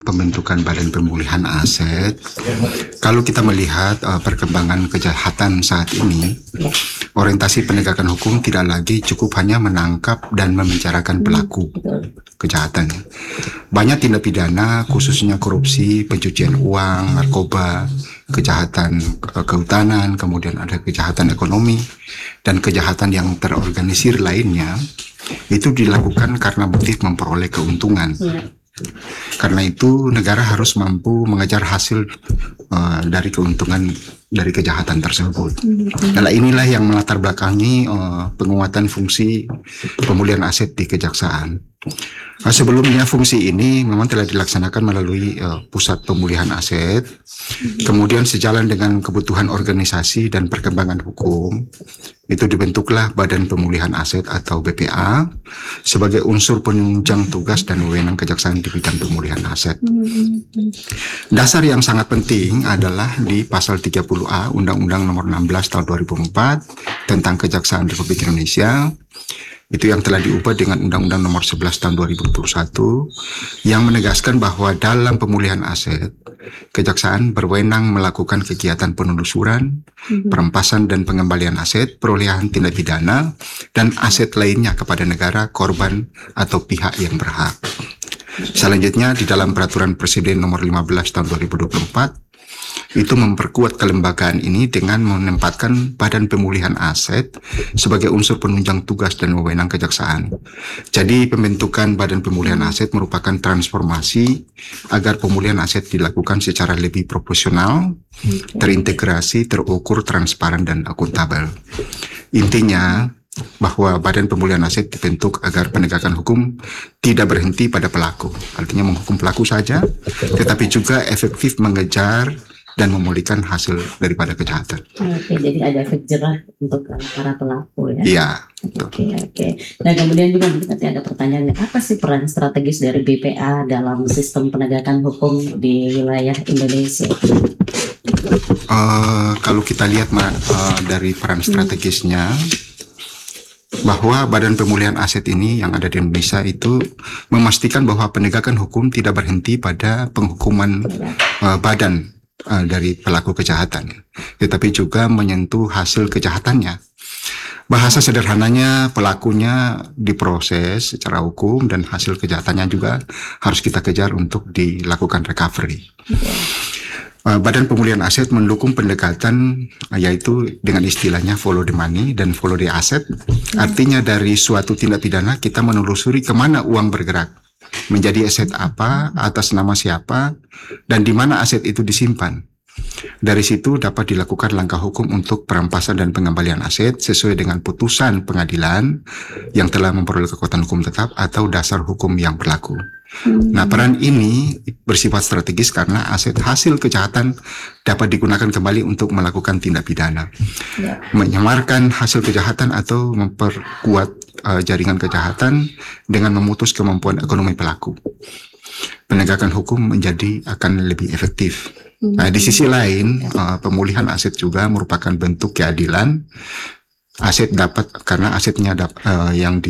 pembentukan Badan Pemulihan Aset, kalau kita melihat perkembangan kejahatan saat ini, orientasi penegakan hukum tidak lagi cukup hanya menangkap dan membicarakan pelaku kejahatan. Banyak tindak pidana, khususnya korupsi, pencucian uang, narkoba, kejahatan kehutanan, kemudian ada kejahatan ekonomi, dan kejahatan yang terorganisir lainnya, itu dilakukan karena motif memperoleh keuntungan. Karena itu negara harus mampu mengejar hasil dari keuntungan dari kejahatan tersebut. Nah, inilah yang melatar belakangi penguatan fungsi pemulihan aset di kejaksaan. Sebelumnya fungsi ini memang telah dilaksanakan melalui pusat pemulihan aset. Kemudian sejalan dengan kebutuhan organisasi dan perkembangan hukum, itu dibentuklah Badan Pemulihan Aset atau BPA sebagai unsur penunjang tugas dan wewenang kejaksaan di bidang pemulihan aset. Dasar yang sangat penting adalah di pasal 30A Undang-Undang Nomor 16 Tahun 2004 tentang Kejaksaan Republik Indonesia. Itu yang telah diubah dengan Undang-Undang Nomor 11 Tahun 2021 yang menegaskan bahwa dalam pemulihan aset, kejaksaan berwenang melakukan kegiatan penelusuran, perampasan dan pengembalian aset, perolehan tindak pidana, dan aset lainnya kepada negara, korban, atau pihak yang berhak. Selanjutnya, di dalam Peraturan Presiden Nomor 15 Tahun 2024, itu memperkuat kelembagaan ini dengan menempatkan Badan Pemulihan Aset sebagai unsur penunjang tugas dan wewenang kejaksaan. Jadi pembentukan Badan Pemulihan Aset merupakan transformasi agar pemulihan aset dilakukan secara lebih profesional, terintegrasi, terukur, transparan, dan akuntabel. Intinya bahwa Badan Pemulihan Aset dibentuk agar penegakan hukum tidak berhenti pada pelaku, artinya menghukum pelaku saja, tetapi juga efektif mengejar dan memulihkan hasil daripada kejahatan. Oke, jadi ada efek jerah untuk para pelaku ya? Iya. Oke. Nah, kemudian juga nanti ada pertanyaan, apa sih peran strategis dari BPA dalam sistem penegakan hukum di wilayah Indonesia? Kalau kita lihat dari peran strategisnya, bahwa Badan Pemulihan Aset ini yang ada di Indonesia itu memastikan bahwa penegakan hukum tidak berhenti pada penghukuman badan dari pelaku kejahatan, tetapi juga menyentuh hasil kejahatannya. Bahasa sederhananya, pelakunya diproses secara hukum dan hasil kejahatannya juga harus kita kejar untuk dilakukan recovery. Badan Pemulihan Aset mendukung pendekatan yaitu dengan istilahnya follow the money dan follow the asset. Artinya dari suatu tindak pidana kita menelusuri kemana uang bergerak, menjadi aset apa, atas nama siapa, dan di mana aset itu disimpan. Dari situ dapat dilakukan langkah hukum untuk perampasan dan pengembalian aset sesuai dengan putusan pengadilan yang telah memperoleh kekuatan hukum tetap atau dasar hukum yang berlaku. Nah, peran ini bersifat strategis karena aset hasil kejahatan dapat digunakan kembali untuk melakukan tindak pidana, menyamarkan hasil kejahatan atau memperkuat jaringan kejahatan dengan memutus kemampuan ekonomi pelaku. Penegakan hukum menjadi akan lebih efektif. Nah, di sisi lain, pemulihan aset juga merupakan bentuk keadilan. Aset dapat karena asetnya yang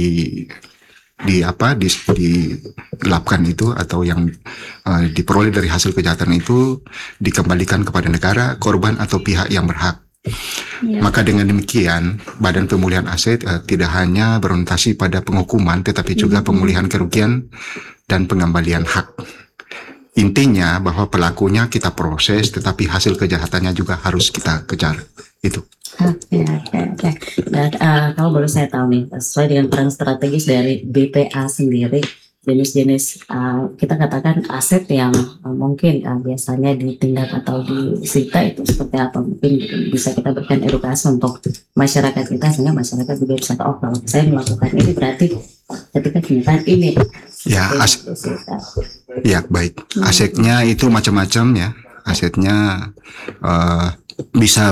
dilapkan itu atau yang diperoleh dari hasil kejahatan itu dikembalikan kepada negara, korban atau pihak yang berhak. Maka dengan demikian Badan Pemulihan Aset tidak hanya berorientasi pada penghukuman tetapi juga pemulihan kerugian dan pengembalian hak. Intinya bahwa pelakunya kita proses tetapi hasil kejahatannya juga harus kita kejar. Itu. Oke. Dan kalau boleh saya tahu nih, sesuai dengan peran strategis dari BPA sendiri, jenis-jenis kita katakan aset yang mungkin biasanya ditindak atau disita itu seperti apa? Mungkin bisa kita berikan edukasi untuk masyarakat kita sehingga masyarakat juga bisa tahu, kalau saya melakukan ini berarti ketika kenyataan ini. Ya, baik. Asetnya itu macam-macam ya. Asetnya bisa